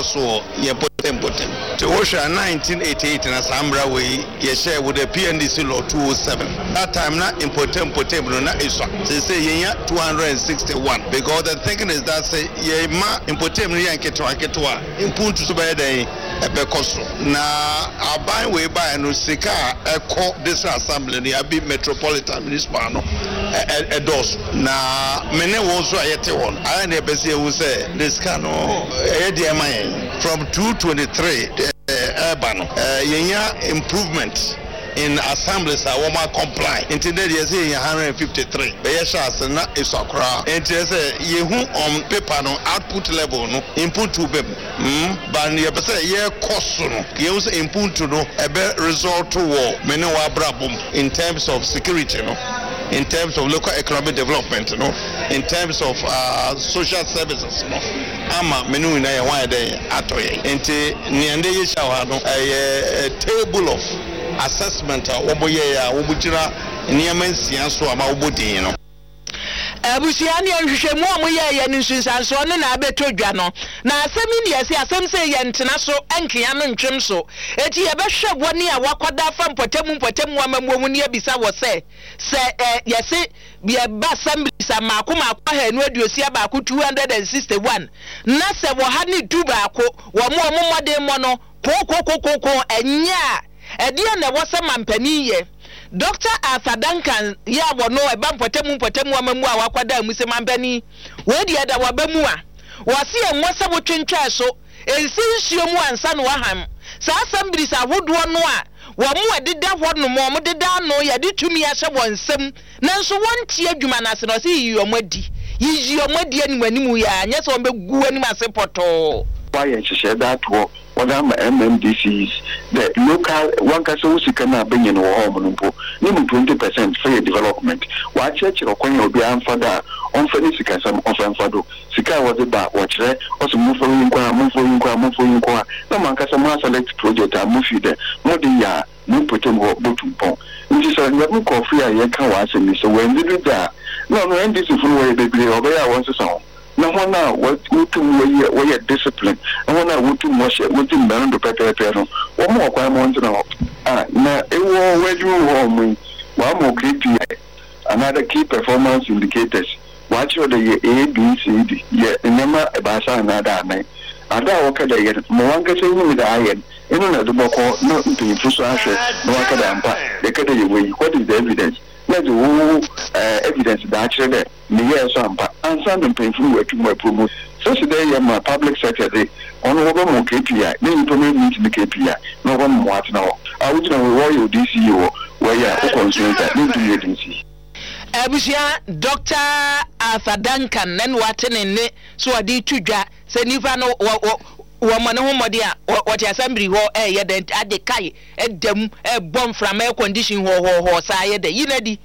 so ye potem. To Osha 1988 na Sambra way ye share with the PNDC law 207. That time na importem na iswa. They say ye 261 because the thinking is that say ye ma importem ni anketwa impuntu so by the ebekoso na aban we by no sika eko this assembly ni abi metropolitan municipal no edos na mene won so ayete won aye na ebese e wo say this can no e dey man from 223 urban yenya improvement in assemblies are woman comply until they say 153 be chance na isokra until say yehu on paper no output level no input to be but ye say ye cost no ye use input to no ebe result to war many wa brabum in terms of security no in terms of local economic development no in terms of social services no ama menu na ye wan dey atoye until niende ye shawa no a table of assessment oboye ya obujira niaman sianso ama obodin no abusia ne nhwehwemu omoye ya nsunsanso ne na abetodwa no na asemi ne yesi asem se ye ntena so enkea no ntwem so eti ye behwebwo ne ya wakwada fa mpotemu amamuomu ne abisa wo se yesi ye ba assembly samako ha enu aduosia ba ko 261 na se wo ha ne du ba ko wo modem mo no ko enya Edia na wasa mampani ye Dr. Arthur Duncan ya wono eba mpotemu amamu a wakwada amuse mampani we dia da wabamu a wase enwasa wotwentwa so ensinsuo mu ansa no waham sa assembly sa hodo no a wo mu adeda ho no mo deda no ya de tumi ahye wonsem nanso wontie adwuma na se no se yi omadi animu ya nya so mbegu anim ase poto why you share that wo MMDCs the local one can so sikana benye no home no ni 20% for development wa church okwan obi amfada onfani sika sam onfado sika was ba wa kire oso mufo yinkwa na man kasa ma select project amufi de modi ya mu potem go botumpon nti so nyabu kofi a ye kan wa asemi so when did that no NDC full way bebre obeya won so na wana wutum we discipline na wana wutum wutum bando pepe no wo mo kwa mo ntna na ewo wedu ho mu wa mo KPI another key performance indicators watch the A B C D ye nema ba sa na da mai ada wo kada ye mo wanka sai ni da ayen ino na duboko no mpinfu so ahwe no waka da ampa ye kada ye we what is the evidence let's do evidence that actually me here so ampa ansa no mpinfu wetu mo promote so today ye my public secretary on over mo KPI na implement meet the KPI no go mo at now I would know where you DCO where you are concerned that need to agency abusia Dr. Arthur Duncan nan watene ne so adi tudwa se nipa no wo mane ho mode a woti assembly ho ye de ade kai edam bom from air condition ho sa ye de yinadi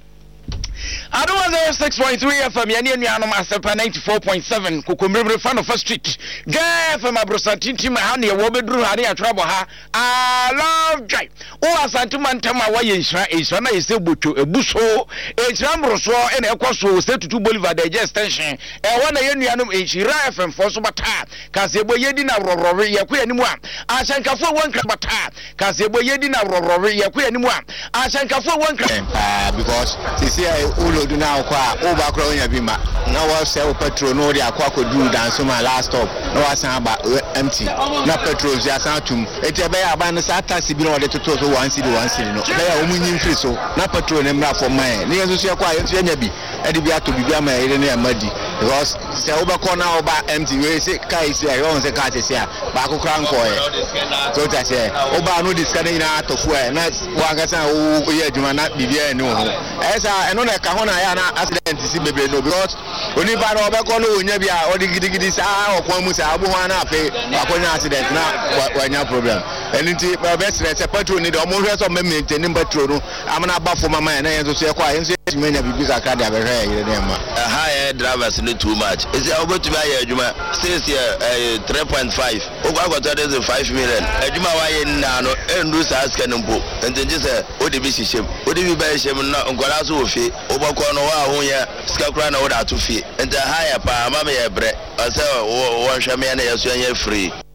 Adoma 6.3 FM yani anuanom asepa 94.7 kokomremre fan of street FM abrosantin tim ha ne wo beduru ha ne atrabo ha I love joy o asantuma ntama wa yenhira na yese boto ebuso enhramroso ene ekoso se tutu Bolivar de extension wona yenuanom enhira FM for so bata kasebo yedi na rorore yakoya nimu a achankafo wonka bata kasebo yedi na rorore yakoya nimu a achankafo wonka because this ulodu na kwa oba kro onya bima na wa sell petrol no dia kwa kodu danso ma last stop na wa san ba empty na petrol ya san tum ete be ya ba na sa taxi bi no de toto so 1 cedi no be ya omunyi mfiri so na petrol ne mra for mine ne yeso so kwa yeso nya bi e de bi ato bi ama ire ne amadi because se oba ko na oba empty we say kai se ya on se ka se ya ba ko kran ko e so ta se oba no discard na atofu e na wa ga san o ye adwuma na bibia ne ho esa eno na ka ho na ya na accident si bebe no because oni ba no obeko no onya bia odi gidigidi sa okwan mu sa abu ho na ape akonya accident na wanya problem eniti best rate petrol ni do mo hwe so me maintain petrol no amana ba fo mama na yenso so ekwa yenso menya bibi kakra da be hwe yire dem ma high drivers no too much is ya obotu ba ya adwuma stays here 3.5 ogwa goto dey 5 million adwuma wa ye na no endu sa scan mpo entenje se odi bi shishem odi bi ba shishem na nkwala so ofi obako no wa ho ya sika kra na wo da to fie enta high pa mama ye bre ase wo hwe me na yeso anya free